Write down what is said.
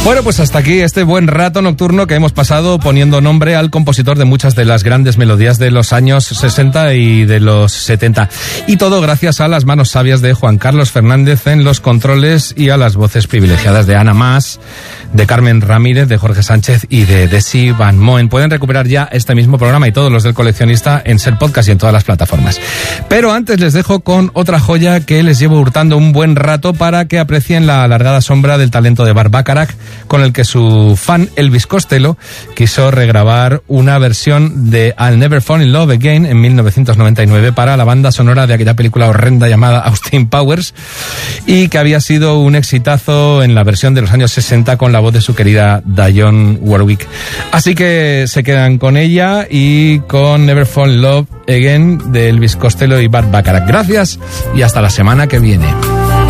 Bueno, pues hasta aquí este buen rato nocturno que hemos pasado poniendo nombre al compositor de muchas de las grandes melodías de los años 60 y de los 70. Y todo gracias a las manos sabias de Juan Carlos Fernández en los controles y a las voces privilegiadas de Ana Mas, de Carmen Ramírez, de Jorge Sánchez y de Desi Van Moen. Pueden recuperar ya este mismo programa y todos los del Coleccionista en Ser Podcast y en todas las plataformas. Pero antes les dejo con otra joya que les llevo hurtando un buen rato para que aprecien la alargada sombra del talento de Burt Bacharach, con el que su fan Elvis Costello quiso regrabar una versión de I'll Never Fall in Love Again en 1999 para la banda sonora de aquella película horrenda llamada Austin Powers, y que había sido un exitazo en la versión de los años 60 con la voz de su querida Dionne Warwick. Así que se quedan con ella y con Never Fall in Love Again de Elvis Costello y Burt Bacharach. Gracias y hasta la semana que viene.